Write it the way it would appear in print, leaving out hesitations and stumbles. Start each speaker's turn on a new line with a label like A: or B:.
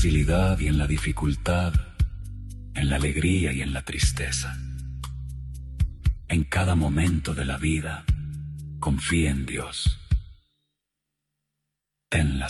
A: facilidad y en la dificultad, en la alegría y en la tristeza. En cada momento de la vida, confía en Dios. Ten la